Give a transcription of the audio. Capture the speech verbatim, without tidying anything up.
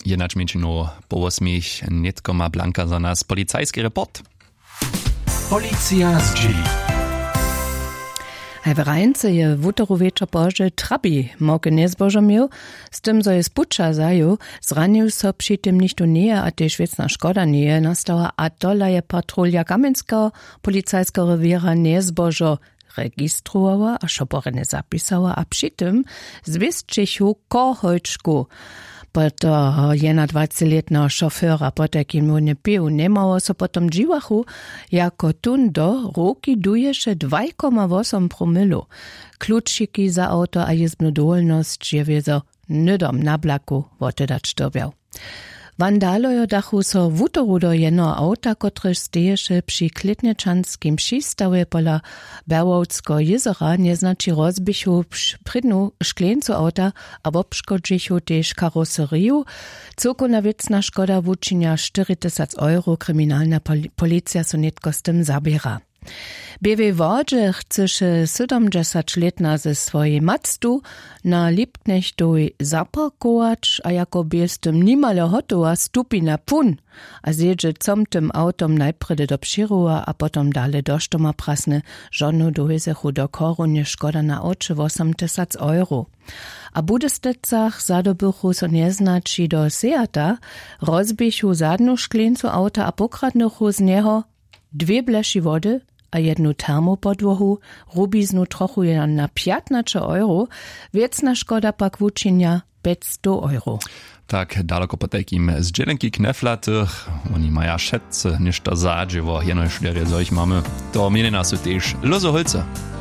Jednać mięczino po osmich nitko ma Blanka za nas policajski report. Policja z G. Hej w Rajnce je w utoru wieczor Boże trabi mogę nie zbożomił, z tym, co je spucza zaju, zranił so przy tym nichto nie, a też wiecna szkoda nie nastała, a dola je patrulia Kamenskiego policajskiego rewiera nie zbożo registrowała, a szobory nie zapisała, a przy tym zwiestczychu kochojczku. Poto jena dwudziestoletnego szofera, potakim mu nie pił, nie mało so potom dziwachu, jako tundo ruki duješe dwa przecinek osiem promilo. Kluczyki za auto a jezbnu dolność je wiezo nydom na blaku wotedać dobiał. Wandalojo dachu so w utoru do jeno auta, kotrež steješe przy Klitnečanskim przystawie pola Berłowsko jezera, nie znaczy rozbichu przydnu szklencu auta, a obszkodzichu też karoseriju. Cokona wiecna szkoda wuczynia cztery tysiące euro kryminalna policja so netko z tym zabiera. B W Wodzie chceše siedemdziesięcioletna ze swojej mactu na Lipknechtowi zaparkować, a jako by z tym nimale hotowa stupi na pun, a zjedzie com tym autom najpredy do Pširuwa, a potom dalej do Štoma prasne, żonu dojezechu do Korunie szkoda na oczy osiem tysięcy euro. A budestecach zadobychu so nie znaczy do Seata, rozbichu zadnu szklencu auta a pokradnuchu z niego dwie bleši wody, a jednu termopodłohu, rubiznu trochu je na piętnaście euro, wiecna szkoda pak wuczynia petsto euro. Tak, daleko po takim z dzielenki kneflatych, oni mają szedce, niż to zadźewo, jeno szlerie, co ich mamy, to mieli nas też Lozo Holce.